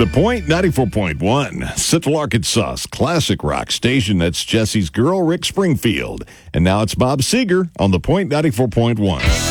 The Point 94.1, Central Arkansas's classic rock station. That's Jesse's girl, Rick Springfield. And now it's Bob Seger on The Point 94.1.